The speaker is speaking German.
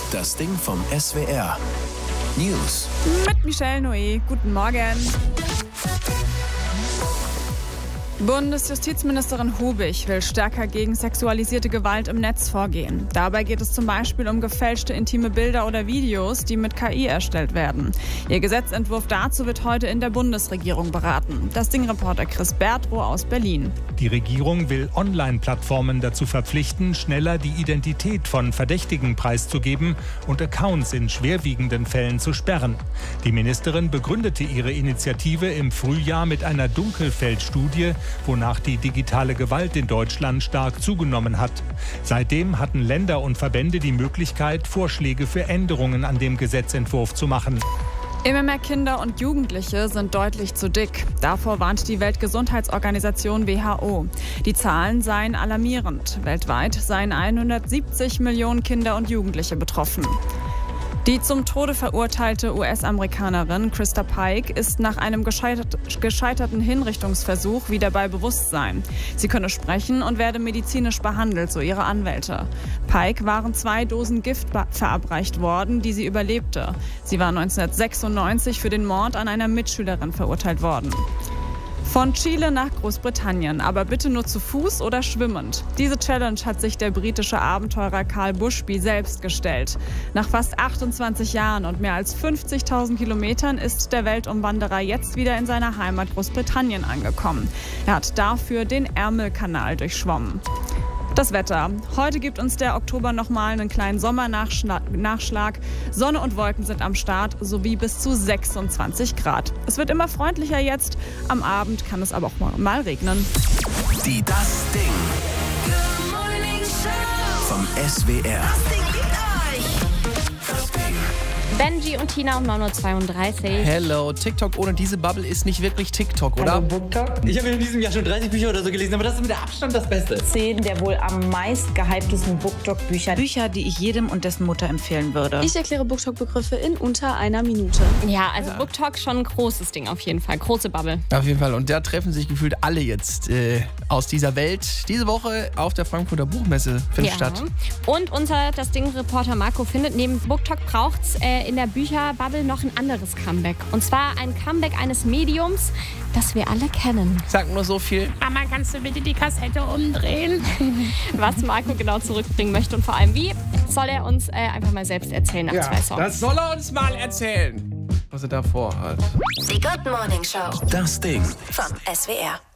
Das Ding vom SWR. News. Mit Michelle Noé. Guten Morgen. Bundesjustizministerin Hubig will stärker gegen sexualisierte Gewalt im Netz vorgehen. Dabei geht es zum Beispiel um gefälschte intime Bilder oder Videos, die mit KI erstellt werden. Ihr Gesetzentwurf dazu wird heute in der Bundesregierung beraten. Das Ding-Reporter Chris Bertrow aus Berlin. Die Regierung will Online-Plattformen dazu verpflichten, schneller die Identität von Verdächtigen preiszugeben und Accounts in schwerwiegenden Fällen zu sperren. Die Ministerin begründete ihre Initiative im Frühjahr mit einer Dunkelfeldstudie, wonach die digitale Gewalt in Deutschland stark zugenommen hat. Seitdem hatten Länder und Verbände die Möglichkeit, Vorschläge für Änderungen an dem Gesetzentwurf zu machen. Immer mehr Kinder und Jugendliche sind deutlich zu dick. Davor warnt die Weltgesundheitsorganisation WHO. Die Zahlen seien alarmierend. Weltweit seien 170 Millionen Kinder und Jugendliche betroffen. Die zum Tode verurteilte US-Amerikanerin Krista Pike ist nach einem gescheiterten Hinrichtungsversuch wieder bei Bewusstsein. Sie könne sprechen und werde medizinisch behandelt, so ihre Anwälte. Pike waren 2 Dosen Gift verabreicht worden, die sie überlebte. Sie war 1996 für den Mord an einer Mitschülerin verurteilt worden. Von Chile nach Großbritannien, aber bitte nur zu Fuß oder schwimmend. Diese Challenge hat sich der britische Abenteurer Karl Bushby selbst gestellt. Nach fast 28 Jahren und mehr als 50.000 Kilometern ist der Weltumwanderer jetzt wieder in seiner Heimat Großbritannien angekommen. Er hat dafür den Ärmelkanal durchschwommen. Das Wetter. Heute gibt uns der Oktober nochmal einen kleinen Sommernachschlag. Sonne und Wolken sind am Start, sowie bis zu 26 Grad. Es wird immer freundlicher jetzt. Am Abend kann es aber auch mal regnen. Die Das Ding vom SWR. Das Ding. Benji und Tina um 9:32 Uhr. Hello, TikTok ohne diese Bubble ist nicht wirklich TikTok, oder? Hallo, BookTok. Ich habe in diesem Jahr schon 30 Bücher oder so gelesen, aber das ist mit der Abstand das Beste. 10 der wohl am meist gehyptesten BookTok-Bücher. Bücher, die ich jedem und dessen Mutter empfehlen würde. Ich erkläre BookTok-Begriffe in unter einer Minute. Ja, also BookTok schon ein großes Ding auf jeden Fall. Große Bubble. Auf jeden Fall. Und da treffen sich gefühlt alle jetzt aus dieser Welt. Diese Woche auf der Frankfurter Buchmesse findet statt. Und unser Das Ding-Reporter Marco findet, neben BookTok braucht es in der Bücherbubble noch ein anderes Comeback. Und zwar ein Comeback eines Mediums, das wir alle kennen. Sag nur so viel. Mama, kannst du bitte die Kassette umdrehen? Was Marco genau zurückbringen möchte und vor allem wie, soll er uns einfach mal selbst erzählen nach 2 Songs. Das soll er uns mal erzählen, was er da vorhat. Die Good Morning Show. Das Ding vom SWR.